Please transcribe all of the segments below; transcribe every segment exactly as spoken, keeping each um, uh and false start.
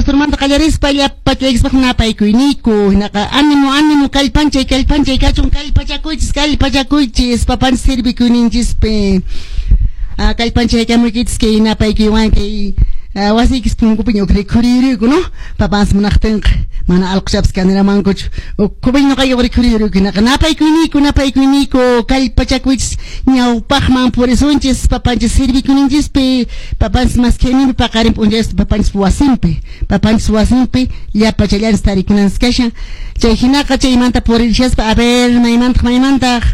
pastor manta qallarispa llapa chaykispaq napaykuyniku hinaqa ánimo ánimo kallpanchay kallpanchay kachun kallpachakuychis kallpachakuychis papanchis sirvikuyninchispi kallpanchay kamuykichis kay napaykuywan kay wasiykis punkupi ñuqrikuriyuriku no papas munaqtinqa mana alqushapas kaniramankuchu ukhupiñ ñuqa yuqrikuriyuriku hinaqa napaykuyniku napaykuyniku kallpachakuychis ñawpaqman purisunchis papanchis sirvikuyninchispi papanchis mas kayninpi paqarin p'unchaypas papanchis wasinpi papanchis wasinpi llapa challaris tarikunansqa kashan chay hinaqa chaymanta puririshaspa a ver maymantaq maymantaq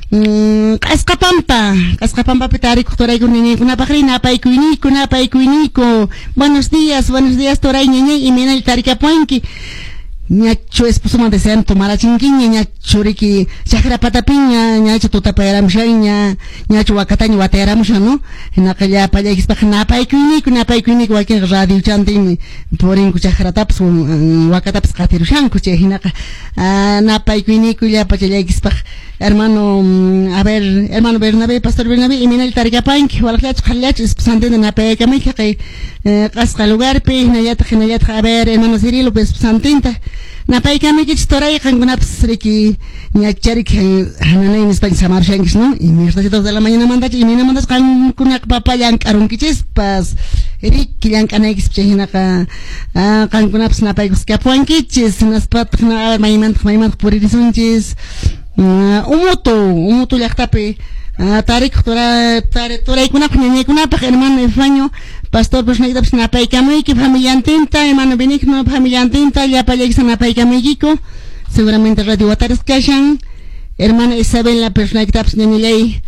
Qasqapampa, Qasqapampapi tarikuq turayku ñañaykunapaqri napaykuyniku napaykuyniku buenos días, buenos días turay ñañay imaynalla tarikapuanki ñachu esposoman desean tomarachinkiña ñachu riki chakra patapiña ñachu tutapayaramushaña ñachu wakataña watayaramusha no hinaqa llapa llaykispaqa napaykuyniku napaykuyniku wakinqa radio chantimi purinku chakratapas wakatapas qatirushanku chay hinaqa napaykuyniku llapa llaykispaqa hermano a ver hermano Bernabé pastor Bernabé imaynalla tarikapanki walaqllachu qallachu esposantenta napaykamika kay qasqa lugarpi hinallataq hinallataq a ver hermano Cirilo esposantenta napaykamikich toray qankunapas riki ñacharik hananaynis pay samarshankis no y mirtasitos de la mañana mandachi imina mandas qankunaqa papallan k'arunkichis riki llank'anaykis chay hinaqa qankunapas napaykus kapuankichis naspataq na maymantaq maymantaq puririsunchis umutu umutu llaqtapi tarikuq tura turaykunapaq ñañaykunapaq hermano Efaño pastor personaitapas napaykamuyki familiantinta hermano Benigno familiantinta llapa llaykisa napaykamuykiku seguramente radio Wataris kashan hermano Isabela personaitapas ñañillay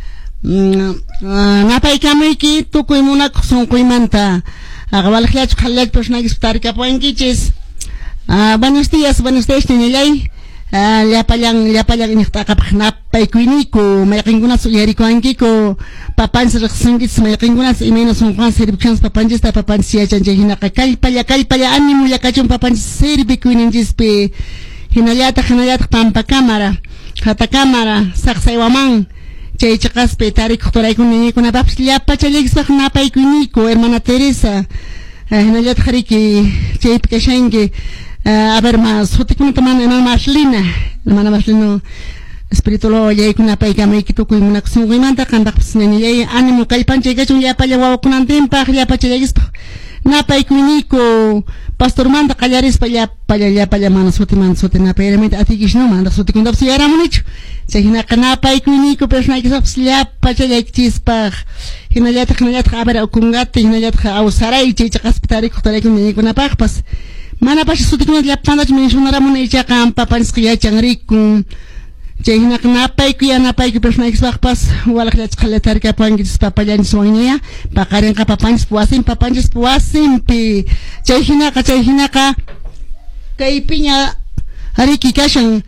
napaykamuyki tukuy munakuq sunquymanta walaqllachu qallachu personaitas tarikapuankichis buenos días buenos días ñañillay llapallan llapallan ñiqtaqapaq napaykuyniku mayqinkunas uyarikuankiku papanchis riqsinkichis mayqinkunas imayna sunquwan sirvikushansqa papanchista papanchis yachanchay hinaqa kallpalla kallpalla ánimo llakachun papanchis sirvikuyninchispi hinallataq hinallataq pampa cámara hata cámara saqsaywaman chay chaqaspi tarikuq turaykun ñañaykunapaqpas llapa challaykisaq napaykuyniku hermana Teresa hinallataq riki chaypi kashanki a ver más sutikunata mana hermana Marlina hermana Marlina espiritualo yaykuna paykamuyki tukuy munaqa sunquymanta qandaqpas ñañillay ánimo kallpanchay kachun llapalla wawakunantinpaq llapa challaykispa napaykuyniku pastormanta qallarispa llapalla llapalla mana sutimanta suti napayramanta atikish no mana sutikuntapas yaramunichu chay hinaqa napaykuyniku personaykisaqpas llapa challaykichispa hinallataq hinallataq a ver ukungata hinallataq awsaray chay chaqaspa tarikuq taraykun ñañaykunapaqpas mana pashi sutikunata llapantachu mencionaramuni ichaqa papanchis yachanriku chay hinaqa napaykuya napayku personaykisaqpas walaqllachu qalla tarikapuankichis papallanchis wanñaya paqarinqa papanchis wasin papanchis wasinpi chay hinaqa chay hinaqa kaypiña riki kashan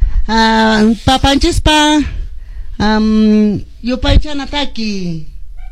papanchispa yupaychanataki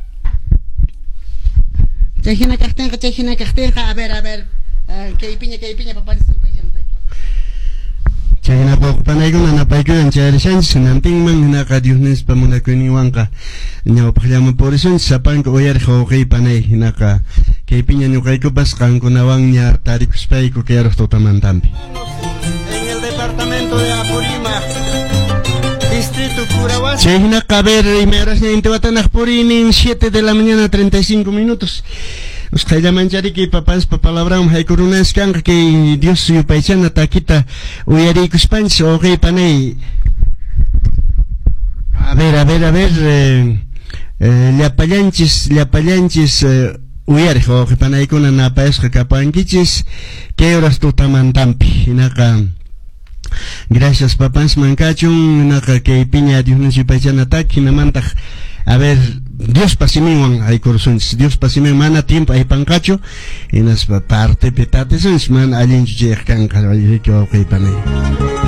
chay hina kaqtinqa chay hina kaqtinqa a ver a ver kaypiña kaypiña papanchis yupaychanataki chayna panaykuna napaykuyan chayarishanchis hinantinman hinaqa Diosnispa munakuyninwanqa ñawpaq llamapurishanchis sapanka uyariq wawqi panay hinaqa kaypiña ñuqaykupas qankunawan ña tarikuspayku kayaruq tutamantampi en el departamento de Apurímac distrito Curahuasi chay hinaqa a ver imayras ña intiwatanaq purinin siete de la mañana treinta y cinco minutos Usqaylla manchariki papanspa palabran haykurunaskanqa kay Dios yupaychana takita uyarikuspanchis wawqi panay a ver a ver a ver eh, eh, llapallanchis llapallanchis eh, uyariq wawqi panaykuna napayasqa kapankichis kay horas tutamantampi hinaqa gracias papans mankachun hinaqa kay piña Dios yupaychana taki hinamantaq a ver Dios pasimiwan hay kursunchis Dios pasimin mana tiempo hay pancacho y nas parte petates man alin chejkan kay panay